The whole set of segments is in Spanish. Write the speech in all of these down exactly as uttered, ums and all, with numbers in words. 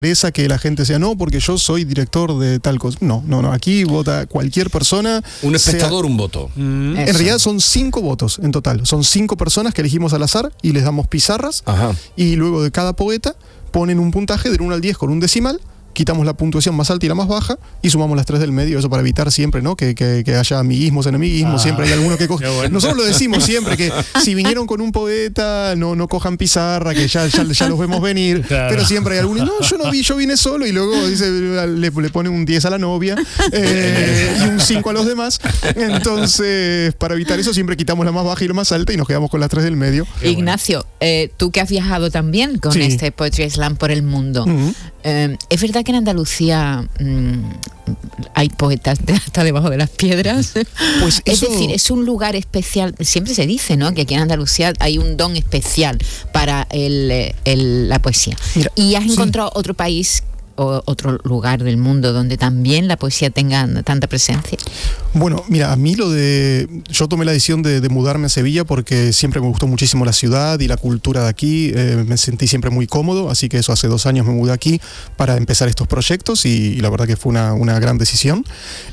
Esa que la gente sea, no, porque yo soy director de tal cosa. No, no, no. Aquí vota cualquier persona. Un espectador, sea, un voto. Mm, en realidad son cinco votos en total. Son cinco personas que elegimos al azar y les damos pizarras. Ajá. Y luego de cada poeta ponen un puntaje del uno al diez con un decimal. Quitamos la puntuación más alta y la más baja y sumamos las tres del medio, eso para evitar siempre, ¿no? Que, que, que haya amiguismos, enemiguismos, ah, siempre hay alguno que coja. Bueno. Nosotros lo decimos siempre, que si vinieron con un poeta, no, no cojan pizarra, que ya, ya, ya los vemos venir, claro. Pero siempre hay alguno, no, yo no vi, yo vine solo, y luego dice, le, le pone un diez a la novia eh, y un cinco a los demás. Entonces, para evitar eso, siempre quitamos la más baja y la más alta y nos quedamos con las tres del medio. Ignacio, eh, tú que has viajado también con sí. este Poetry Slam por el mundo, uh-huh. eh, ¿es verdad que en Andalucía mmm, hay poetas de, hasta debajo de las piedras? Pues es eso... decir, es un lugar especial. Siempre se dice, ¿no?, que aquí en Andalucía hay un don especial para el, el, la poesía. Mira, ¿y has encontrado sí. otro país o otro lugar del mundo donde también la poesía tenga tanta presencia? Bueno, mira, a mí lo de... Yo tomé la decisión de, de mudarme a Sevilla porque siempre me gustó muchísimo la ciudad y la cultura de aquí, eh, me sentí siempre muy cómodo, así que eso hace dos años me mudé aquí para empezar estos proyectos y, y la verdad que fue una, una gran decisión.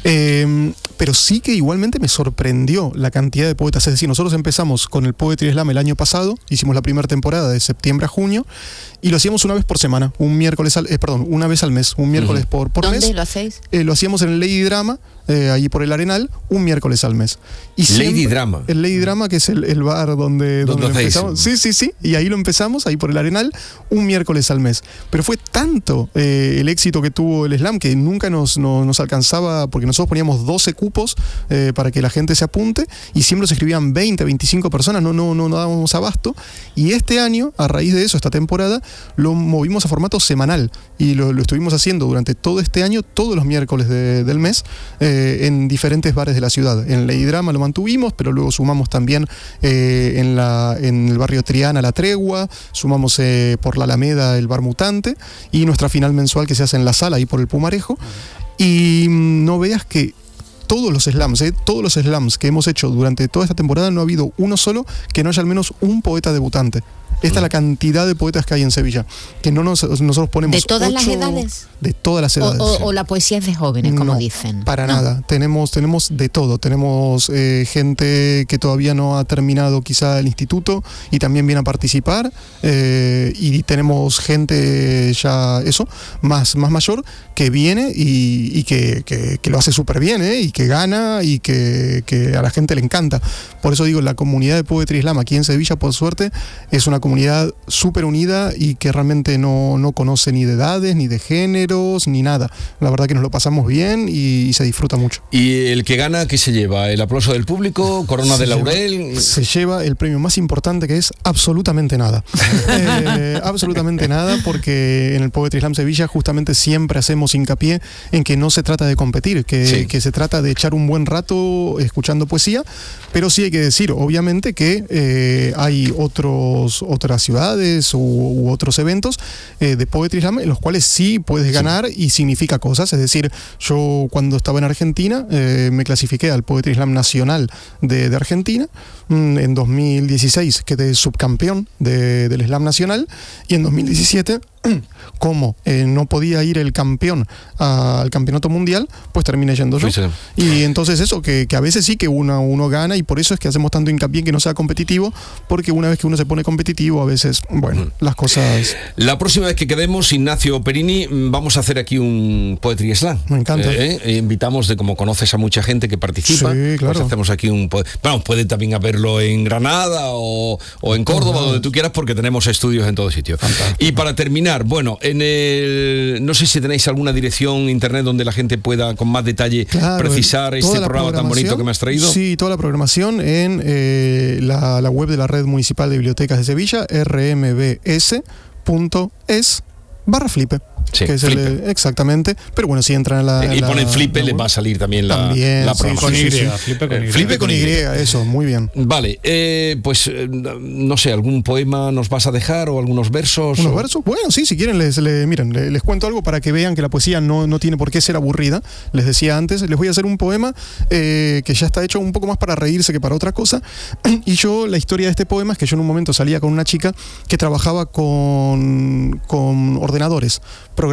Eh, pero sí que igualmente me sorprendió la cantidad de poetas, es decir, nosotros empezamos con el Poetry Slam el año pasado, hicimos la primera temporada de septiembre a junio y lo hacíamos una vez por semana, un miércoles, al, eh, perdón, una vez al mes, un miércoles uh-huh. por, por ¿Dónde mes. ¿Dónde lo hacéis? Eh, lo hacíamos en el Lady Drama, eh, ahí por el Arenal, un miércoles al mes. Y Lady siempre, Drama. El Lady Drama, que es el, el bar donde, donde lo empezamos. Sí, sí, sí. Y ahí lo empezamos, ahí por el Arenal, un miércoles al mes. Pero fue tanto eh, el éxito que tuvo el slam que nunca nos, no, nos alcanzaba, porque nosotros poníamos doce cupos eh, para que la gente se apunte y siempre se escribían veinte, veinticinco personas, no, no, no, no dábamos abasto. Y este año, a raíz de eso, esta temporada, lo movimos a formato semanal y lo, lo estuvimos haciendo durante todo este año, todos los miércoles de, del mes, eh, en diferentes bares de la ciudad. En Lady Drama lo mantuvimos, pero luego sumamos también eh, en, la, en el barrio Triana La Tregua, sumamos eh, por la Alameda el Bar Mutante y nuestra final mensual que se hace en la sala, ahí por el Pumarejo. Uh-huh. Y no veas que todos los slams, eh, todos los slams que hemos hecho durante toda esta temporada no ha habido uno solo que no haya al menos un poeta debutante. Esta es la cantidad de poetas que hay en Sevilla, que no nos, nosotros ponemos ¿De todas ocho, las edades? De todas las edades. O, o, o la poesía es de jóvenes, como no, dicen. para no. nada. Tenemos, tenemos de todo. Tenemos eh, gente que todavía no ha terminado quizá el instituto y también viene a participar. Eh, y tenemos gente ya, eso, más, más mayor, que viene y, y que, que, que lo hace súper bien, ¿eh? Y que gana y que, que a la gente le encanta. Por eso digo, la comunidad de Poetry Slam aquí en Sevilla, por suerte, es una comunidad súper unida y que realmente no, no conoce ni de edades, ni de géneros, ni nada. La verdad que nos lo pasamos bien y, y se disfruta mucho. ¿Y el que gana qué se lleva? ¿El aplauso del público? ¿Corona se de laurel? Lleva, se lleva el premio más importante, que es absolutamente nada. eh, absolutamente nada, porque en el Poetry Slam Sevilla justamente siempre hacemos hincapié en que no se trata de competir, que, sí. que se trata de echar un buen rato escuchando poesía, pero sí hay que decir, obviamente, que eh, hay otros, otras ciudades u, u otros eventos eh, de Poetry Slam en los cuales sí puedes ganar sí. y significa cosas. Es decir, yo cuando estaba en Argentina eh, me clasifiqué al Poetry Slam Nacional de, de Argentina. En dos mil dieciséis quedé subcampeón de, del Slam Nacional y en dos mil diecisiete, como eh, no podía ir el campeón a, al campeonato mundial, pues terminé yendo yo. Sí, sí. Y entonces eso, que, que a veces sí que uno, uno gana y por eso es que hacemos tanto hincapié en que no sea competitivo, porque una vez que uno se pone competitivo, a veces, bueno, mm. las cosas... La próxima vez que quedemos, Ignacio Perini, vamos a hacer aquí un Poetry Slam. Me encanta. Eh, eh, invitamos, de como conoces a mucha gente que participa, sí, claro. pues hacemos aquí un... Bueno, puede también haberlo en Granada o, o en Córdoba, uh-huh. donde tú quieras, porque tenemos estudios en todo sitio. Fantástico. Y para terminar, bueno, en el, no sé si tenéis alguna dirección internet donde la gente pueda con más detalle claro, precisar este programa tan bonito que me has traído. Sí, toda la programación en eh, la, la web de la Red Municipal de Bibliotecas de Sevilla, r m b s punto es barra flipe. Sí, que es el, exactamente, pero bueno, si entran a la... Y la, ponen flipe, les va a salir también la, también, la sí, programación. Sí, sí, sí. Flipe con Y. Flipe con Y, eso, muy bien. Vale, eh, pues no sé, ¿algún poema nos vas a dejar o algunos versos? ¿Unos o... versos? Bueno, sí, si quieren, les, les, miren, les, les cuento algo para que vean que la poesía no, no tiene por qué ser aburrida. Les decía antes, les voy a hacer un poema eh, que ya está hecho un poco más para reírse que para otra cosa. Y yo, la historia de este poema es que yo en un momento salía con una chica que trabajaba con, con ordenadores,